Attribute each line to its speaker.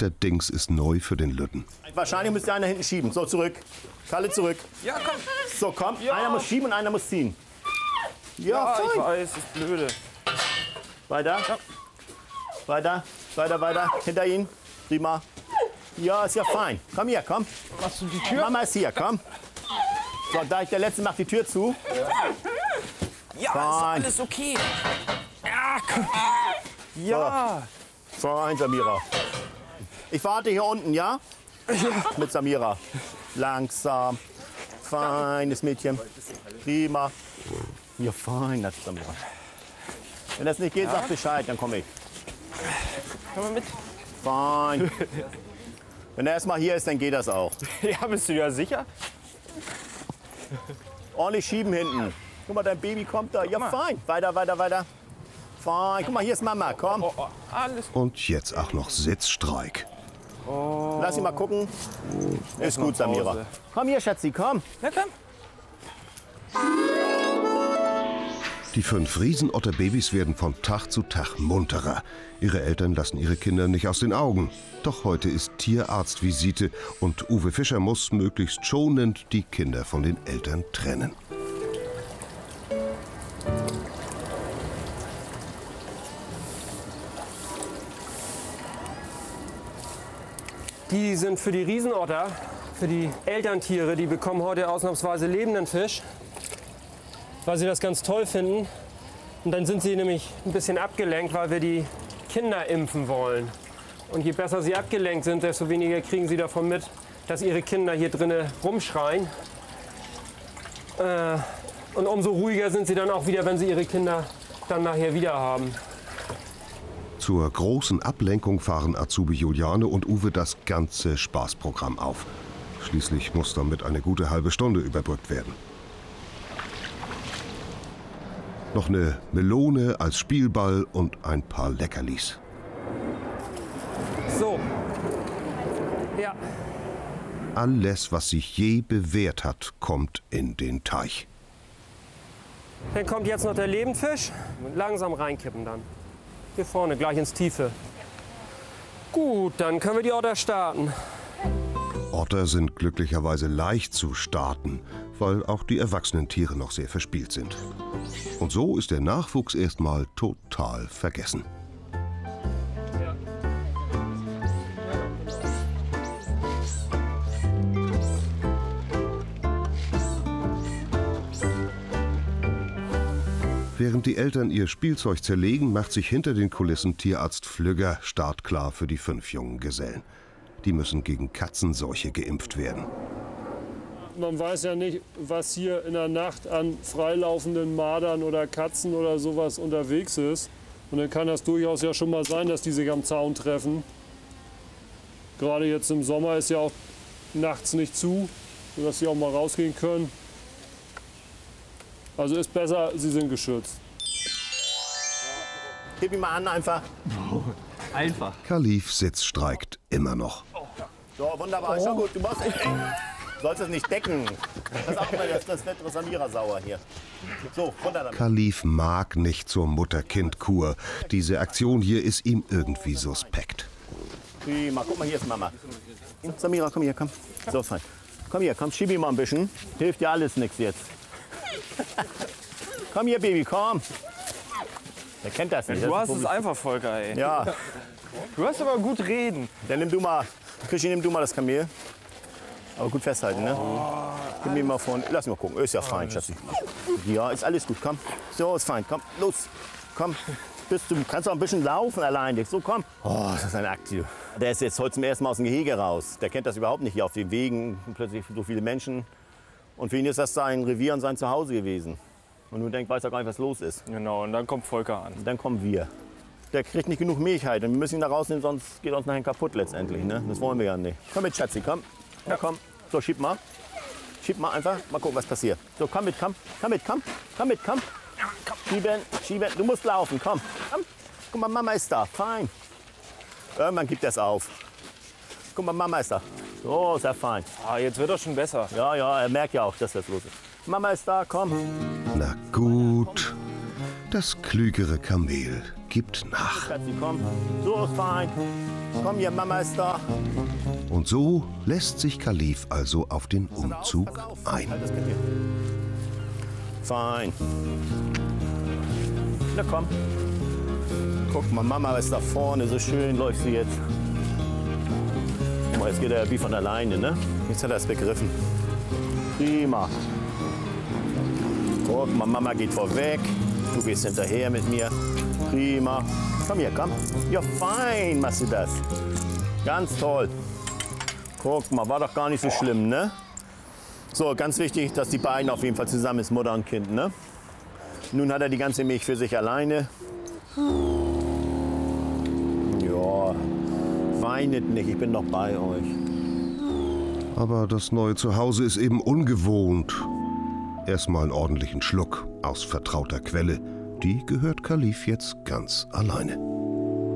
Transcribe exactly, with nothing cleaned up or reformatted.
Speaker 1: Halfterdings ist neu für den Lütten.
Speaker 2: Wahrscheinlich müsst ihr einer hinten schieben. So, zurück. Kalle, zurück.
Speaker 3: Ja, komm.
Speaker 2: So, komm.
Speaker 3: Ja.
Speaker 2: Einer muss schieben und einer muss ziehen. Ja,
Speaker 3: Ja,
Speaker 2: fein.
Speaker 3: ich weiß, ist blöde.
Speaker 2: Weiter.
Speaker 3: Ja.
Speaker 2: Weiter, weiter, weiter. Hinter ihn. Prima. Ja, ist ja fein. Komm hier, komm.
Speaker 3: Machst du die Tür?
Speaker 2: Mama ist hier, komm. So, da ich der Letzte macht die Tür zu.
Speaker 3: Ja,
Speaker 2: Fein.
Speaker 3: ist alles okay. Ja, komm. Ja.
Speaker 2: Fein, Samira. Ich warte hier unten, ja? Ja. Mit Samira. Langsam. Feines Mädchen. Prima. Ja, fein, das ist Samira. Wenn das nicht geht, sag Bescheid, dann komme ich.
Speaker 3: Komm mal mit.
Speaker 2: Fein. Wenn er erstmal hier ist, dann geht das auch.
Speaker 3: Ja, bist du ja sicher?
Speaker 2: Ordentlich schieben hinten. Guck mal, dein Baby kommt da. Ja, fein. Weiter, weiter, weiter. Fein. Guck mal, hier ist Mama. Komm.
Speaker 3: Oh, oh, alles.
Speaker 1: Und jetzt auch noch Sitzstreik.
Speaker 3: Oh.
Speaker 2: Lass ihn mal gucken. Ist gut,
Speaker 3: nach Hause.
Speaker 2: Samira. Komm hier, Schatzi, komm.
Speaker 3: Na komm.
Speaker 1: Die fünf Riesenotterbabys werden von Tag zu Tag munterer. Ihre Eltern lassen ihre Kinder nicht aus den Augen. Doch heute ist Tierarztvisite und Uwe Fischer muss möglichst schonend die Kinder von den Eltern trennen.
Speaker 4: Die sind für die Riesenotter, für die Elterntiere, die bekommen heute ausnahmsweise lebenden Fisch, weil sie das ganz toll finden. Und dann sind sie nämlich ein bisschen abgelenkt, weil wir die Kinder impfen wollen. Und je besser sie abgelenkt sind, desto weniger kriegen sie davon mit, dass ihre Kinder hier drinnen rumschreien. Äh, und umso ruhiger sind sie dann auch wieder, wenn sie ihre Kinder dann nachher wieder haben.
Speaker 1: Zur großen Ablenkung fahren Azubi Juliane und Uwe das ganze Spaßprogramm auf. Schließlich muss damit eine gute halbe Stunde überbrückt werden. Noch eine Melone als Spielball und ein paar Leckerlis.
Speaker 4: So. Ja.
Speaker 1: Alles, was sich je bewährt hat, kommt in den Teich.
Speaker 4: Dann kommt jetzt noch der Lebendfisch. Langsam reinkippen dann. Hier vorne, gleich ins Tiefe. Gut, dann können wir die Otter starten.
Speaker 1: Otter sind glücklicherweise leicht zu starten, weil auch die erwachsenen Tiere noch sehr verspielt sind. Und so ist der Nachwuchs erstmal total vergessen. Während die Eltern ihr Spielzeug zerlegen, macht sich hinter den Kulissen Tierarzt Flügger startklar für die fünf jungen Gesellen. Die müssen gegen Katzenseuche geimpft werden.
Speaker 5: Man weiß ja nicht, was hier in der Nacht an freilaufenden Mardern oder Katzen oder sowas unterwegs ist. Und dann kann das durchaus ja schon mal sein, dass die sich am Zaun treffen. Gerade jetzt im Sommer ist ja auch nachts nicht zu, sodass sie auch mal rausgehen können. Also ist besser, sie sind geschützt.
Speaker 2: Gib ihn mal an einfach.
Speaker 3: Einfach.
Speaker 1: Kalif sitzstreikt immer noch.
Speaker 2: So, wunderbar. Ist schon gut. Du musst, ey, du sollst es nicht decken. Das ist auch immer das, das wird Samira sauer hier. So, runter damit.
Speaker 1: Kalif mag nicht zur Mutter-Kind-Kur. Diese Aktion hier ist ihm irgendwie suspekt.
Speaker 2: Prima. Guck mal, hier ist Mama. Samira, komm hier, komm. So, fein. Komm hier, komm, schieb ihn mal ein bisschen. Hilft dir alles nichts jetzt. Komm hier, Baby, komm. Der kennt das nicht.
Speaker 3: Du
Speaker 2: das
Speaker 3: hast es einfach, Volker, ey.
Speaker 2: Ja,
Speaker 3: Du hast aber gut reden.
Speaker 2: dann nimm du mal, Krischi, nimm du mal das Kamel. Aber gut festhalten, ne? Gib mir mal vorne. Lass mal gucken. Ist ja fein, Schatzi. Ja, ist alles gut. Komm. So, ist fein. Komm, los. Komm. Bist du kannst auch ein bisschen laufen alleine. So, komm. Oh, das ist ein Akt hier. Der ist jetzt heute zum ersten Mal aus dem Gehege raus. Der kennt das überhaupt nicht hier auf den Wegen. Plötzlich so viele Menschen. Und für ihn ist das sein Revier und sein Zuhause gewesen. Und nun denkt, weiß er gar nicht, was los ist.
Speaker 3: Genau, und dann kommt Volker an.
Speaker 2: Und dann kommen wir. Der kriegt nicht genug Milch halt. Und wir müssen ihn da rausnehmen, sonst geht uns nachher kaputt letztendlich. Ne? Das wollen wir ja nicht. Komm mit, Schatzi, komm. Ja, komm. So, schieb mal. Schieb mal einfach. Mal gucken, was passiert. So, komm mit, komm. Komm mit, komm. Komm mit, komm. Schieben, schieben. Du musst laufen, komm. Komm. Guck mal, Mama ist da. Fein. Irgendwann gibt er es auf. Guck mal, Mama ist da. So, ist ja fein.
Speaker 3: Ah, jetzt wird er schon besser.
Speaker 2: Ja, ja, er merkt ja auch, dass das los ist. Mama ist da, komm.
Speaker 1: Na gut, das klügere Kamel gibt nach.
Speaker 2: Schatzi, komm. So ist fein. Komm hier, Mama ist da.
Speaker 1: Und so lässt sich Khalif also auf den Umzug ein.
Speaker 2: Halt das Kind hier. Fein. Na komm. Guck mal, Mama ist da vorne, so schön läuft sie jetzt. Guck mal, jetzt geht er wie von alleine, ne? Jetzt hat er es begriffen. Prima. Guck mal, Mama geht vorweg. Du gehst hinterher mit mir. Prima. Komm hier, komm. Ja, fein machst du das. Ganz toll. Guck mal, war doch gar nicht so schlimm, ne? So, ganz wichtig, dass die beiden auf jeden Fall zusammen ist, Mutter und Kind, ne? Nun hat er die ganze Milch für sich alleine. Ja, weinet nicht, ich bin noch bei euch.
Speaker 1: Aber das neue Zuhause ist eben ungewohnt. Erstmal einen ordentlichen Schluck aus vertrauter Quelle. Die gehört Khalif jetzt ganz alleine.